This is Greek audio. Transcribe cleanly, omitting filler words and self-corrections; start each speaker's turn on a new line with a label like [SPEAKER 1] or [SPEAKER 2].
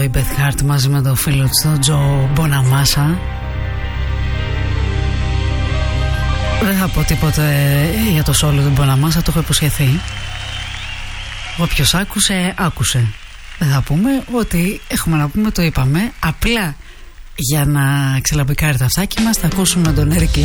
[SPEAKER 1] η Beth Hart μαζί με τον φίλο της, τον Τζο Μποναμάσα. Δεν θα πω τίποτε για το solo του Μποναμάσα, το έχω υποσχεθεί. Όποιος άκουσε, άκουσε. Δεν θα πούμε ότι έχουμε να πούμε, το είπαμε. Απλά για να ξελαμπικάρει τα αυτάκια μας θα ακούσουμε τον Eric